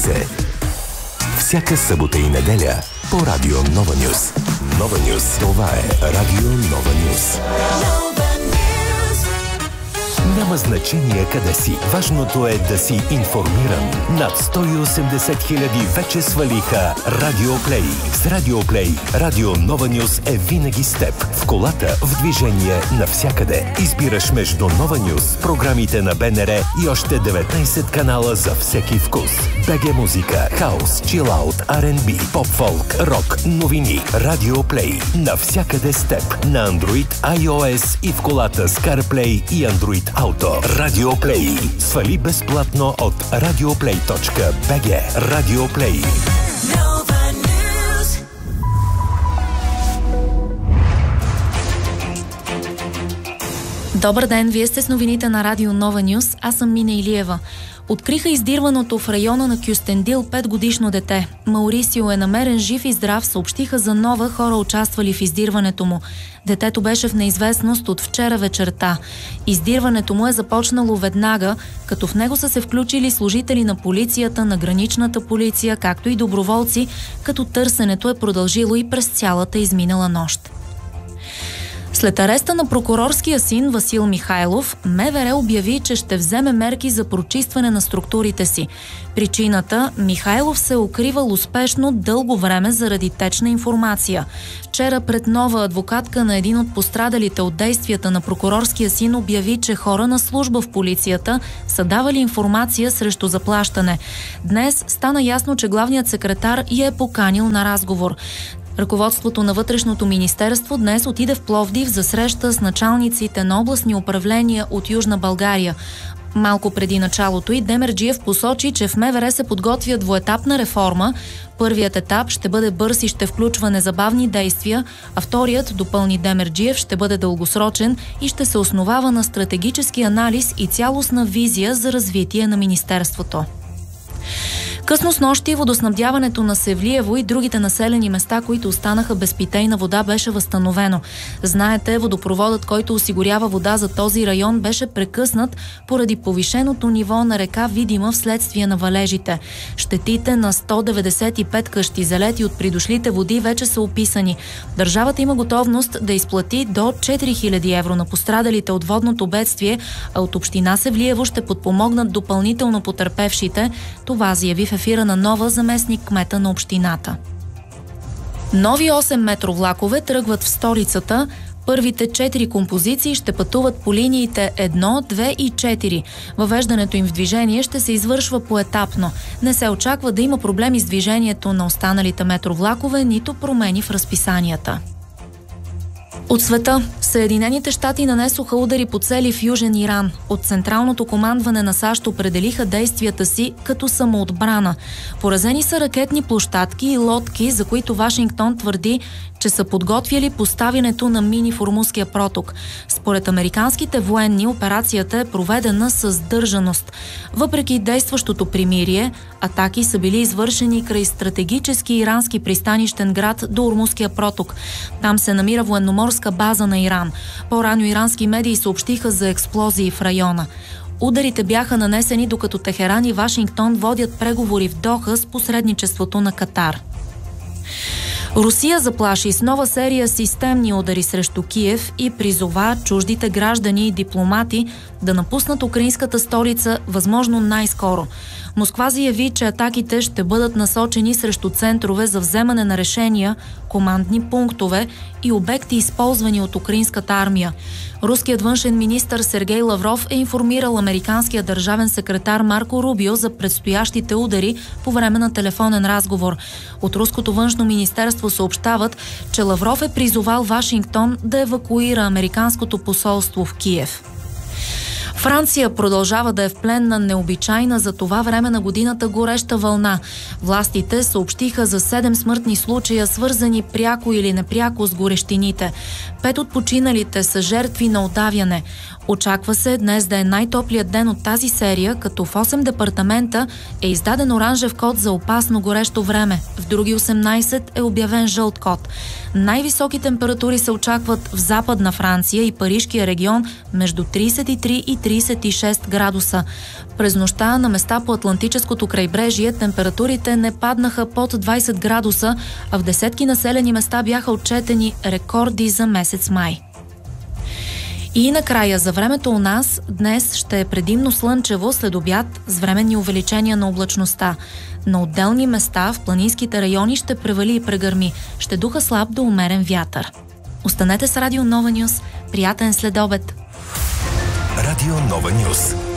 Всяка събота и неделя по Радио Нова Нюс. Нова Нюс, това е Радио Нова Нюс. Няма значение къде си. Важното е да си информиран. Над 180 хиляди вече свалиха Радио Плей. С Радио Плей, Радио Нова Нюс е винаги с теб. В колата, в движение, навсякъде. Избираш между Нова Нюс, програмите на БНР и още 19 канала за всеки вкус. БГ музика, хаус, чилаут, R&B, поп-фолк, рок, новини. Радио Плей. Навсякъде с теб. На Android, iOS и в колата с CarPlay и Android Auto. Радио Плей. Свали безплатно от radioplay.bg. Радио Плей. Добър ден, вие сте с новините на Радио Нова Нюс. Аз съм Мина Илиева. Откриха издирваното в района на Кюстендил 5-годишно дете. Маурисио е намерен жив и здрав, съобщиха за Нова хора, участвали в издирването му. Детето беше в неизвестност от вчера вечерта. Издирването му е започнало веднага, като в него са се включили служители на полицията, на граничната полиция, както и доброволци, като търсенето е продължило и през цялата изминала нощ. След ареста на прокурорския син Васил Михайлов, МВР обяви, че ще вземе мерки за прочистване на структурите си. Причината – Михайлов се укривал успешно дълго време заради течна информация. Вчера пред Нова адвокатка на един от пострадалите от действията на прокурорския син обяви, че хора на служба в полицията са давали информация срещу заплащане. Днес стана ясно, че главният секретар я е поканил на разговор. Ръководството на Вътрешното министерство днес отиде в Пловдив за среща с началниците на областни управления от Южна България. Малко преди началото и Демерджиев посочи, че в МВР се подготвя двуетапна реформа. Първият етап ще бъде бърз и ще включва незабавни действия, а вторият, допълни Демерджиев, ще бъде дългосрочен и ще се основава на стратегически анализ и цялостна визия за развитие на министерството. Късно снощи водоснабдяването на Севлиево и другите населени места, които останаха без питейна вода, беше възстановено. Знаете, водопроводът, който осигурява вода за този район, беше прекъснат поради повишеното ниво на река Видима вследствие на валежите. Щетите на 195 къщи, залети от придошлите води, вече са описани. Държавата има готовност да изплати до 4000 евро на пострадалите от водното бедствие, а от община Севлиево ще подпомогнат допълнително потърпевшите. Това заяви в ефира на Нова заместник кмета на общината. Нови 8 метровлакове тръгват в столицата. Първите 4 композиции ще пътуват по линиите 1, 2 и 4. Въвеждането им в движение ще се извършва поетапно. Не се очаква да има проблеми с движението на останалите метровлакове, нито промени в разписанията. От света, Съединените щати нанесоха удари по цели в Южен Иран. От Централното командване на САЩ определиха действията си като самоотбрана. Поразени са ракетни площадки и лодки, за които Вашингтон твърди, че са подготвяли поставянето на мини в Ормузския проток. Според американските военни, операцията е проведена с сдържаност. Въпреки действащото примирие, атаки са били извършени край стратегически ирански пристанищен град до Ормузския проток. Там се намира военноморска база на Иран. По-рано ирански медии съобщиха за експлозии в района. Ударите бяха нанесени, докато Техеран и Вашингтон водят преговори в Доха с посредничеството на Катар. Русия заплаши с нова серия системни удари срещу Киев и призова чуждите граждани и дипломати да напуснат украинската столица възможно най-скоро. Москва заяви, че атаките ще бъдат насочени срещу центрове за вземане на решения, командни пунктове и обекти, използвани от украинската армия. Руският външен министър Сергей Лавров е информирал американския държавен секретар Марко Рубио за предстоящите удари по време на телефонен разговор. От руското външно министерство съобщават, че Лавров е призовал Вашингтон да евакуира американското посолство в Киев. Франция продължава да е в плен на необичайна за това време на годината гореща вълна. Властите съобщиха за 7 смъртни случая, свързани пряко или непряко с горещините. 5 от починалите са жертви на удавяне. Очаква се днес да е най-топлият ден от тази серия, като в 8 департамента е издаден оранжев код за опасно горещо време. В други 18 е обявен жълт код. Най-високи температури се очакват в Западна Франция и Парижкия регион между 33 и 36 градуса. През нощта на места по Атлантическото крайбрежие температурите не паднаха под 20 градуса, а в десетки населени места бяха отчетени рекорди за месец май. И накрая, за времето у нас днес ще е предимно слънчево след обяд с временни увеличения на облачността. На отделни места в планинските райони ще превали и прегърми. Ще духа слаб до умерен вятър. Останете с Радио Нова Нюс. Приятен следобед! Радио Нова Нюс.